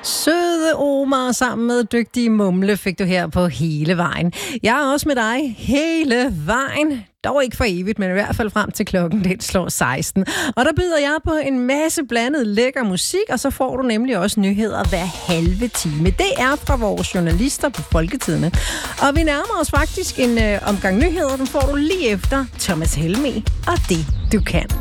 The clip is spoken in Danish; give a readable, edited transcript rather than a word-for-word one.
Søde Omar sammen med dygtige Mumle fik du her på Hele Vejen. Jeg er også med dig hele vejen. Dog ikke for evigt, men i hvert fald frem til klokken den slår 16. Og der byder jeg på en masse blandet lækker musik, og så får du nemlig også nyheder hver halve time. Det er fra vores journalister på Folketidene. Og vi nærmer os faktisk en omgang nyheder. Den får du lige efter Thomas Helmig og det, du kan.